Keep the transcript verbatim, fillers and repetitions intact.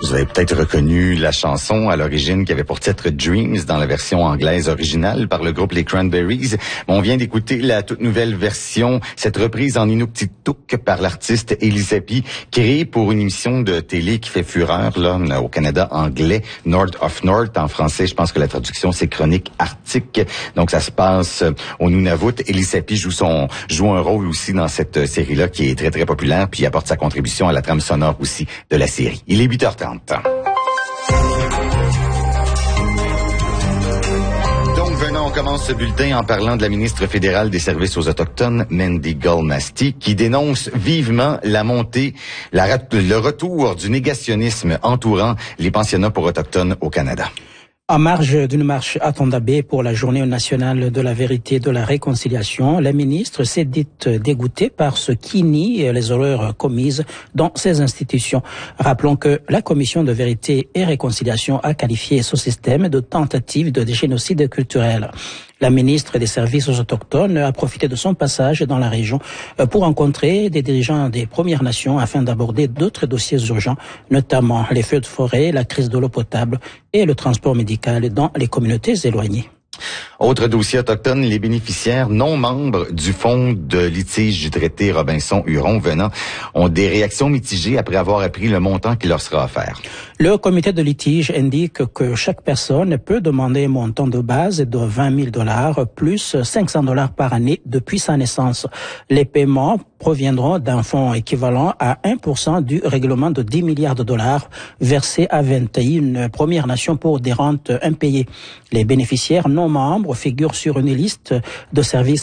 Vous avez peut-être reconnu la chanson à l'origine qui avait pour titre Dreams dans la version anglaise originale par le groupe Les Cranberries. On vient d'écouter la toute nouvelle version, cette reprise en Inuktitut par l'artiste Elisapi, créée pour une émission de télé qui fait fureur là au Canada anglais, North of North. En français, je pense que la traduction c'est Chronique Arctique. Donc ça se passe au Nunavut. Elisapi joue son joue un rôle aussi dans cette série-là qui est très très populaire, puis apporte sa contribution à la trame sonore aussi de la série. Il est huit heures trente. Donc, venons, on commence ce bulletin en parlant de la ministre fédérale des Services aux Autochtones, Mandy Golnasty, qui dénonce vivement la montée, la, le retour du négationnisme entourant les pensionnats pour Autochtones au Canada. En marge d'une marche à Tondabé pour la Journée nationale de la vérité et de la réconciliation, la ministre s'est dite dégoûtée par ce qui nie les horreurs commises dans ces institutions. Rappelons que la Commission de vérité et réconciliation a qualifié ce système de tentative de génocide culturel. La ministre des Services aux Autochtones a profité de son passage dans la région pour rencontrer des dirigeants des Premières Nations afin d'aborder d'autres dossiers urgents, notamment les feux de forêt, la crise de l'eau potable et le transport médical dans les communautés éloignées. Autre dossier autochtone, les bénéficiaires non membres du fonds de litige du traité Robinson-Huron venant ont des réactions mitigées après avoir appris le montant qui leur sera offert. Le comité de litige indique que chaque personne peut demander un montant de base de vingt mille dollars plus cinq cents dollars par année depuis sa naissance. Les paiements proviendront d'un fonds équivalent à un pour cent du règlement de dix milliards de dollars versé à vingt et une Premières Nations pour des rentes impayées. Les bénéficiaires non membres figurent sur une liste de services